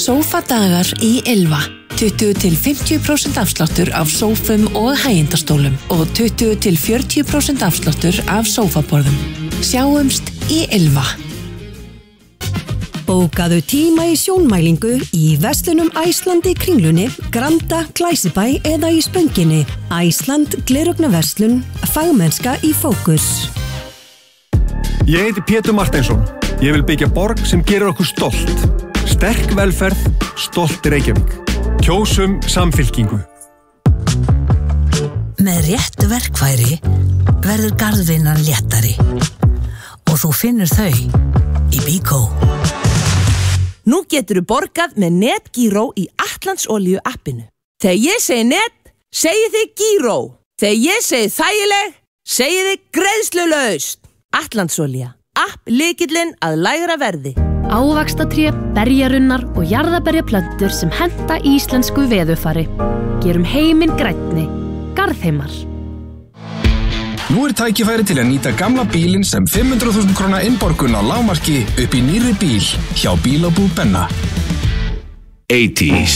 Sófadagar í Ylva. 20-50% afsláttur af sófum og hægindastólum og 20-40% afsláttur af sófaborðum. Sjáumst í Ylva. Bókaðu tíma í sjónmælingu í verslunum Æsland í Kringlunni, Granda, Glæsibæ eða í Spönginni. Æsland gleraugnverslun, fagmennska í fókus. Ég heiti Pétur Marteinsson. Ég vil byggja borg sem gerir okkur stolt. Sterk velferð, stolt Reykjavík. Kjósum Samfylkingu. Með réttu verkfæri verður garðvinnan léttari og þú finnur þau í Bíkó. Nú geturðu borgað með NetGíró í Atlantsolíu appinu. Þegar ég segi net, segið þið Gíró. Þegar ég segi þægileg, segið þið greiðslulaust. Atlantsolía, app lykillinn að lægra verði. Ávaxtatré, berjarunnar og jarðaberjaplöntur sem henta íslensku veðurfari. Gerum heiminn grænni. Garðheimar. Nú tækifæri til að nýta gamla bílinn sem 500.000 króna innborgun á lágmarki upp í nýrri bíl hjá Bílabú Benna. 80s.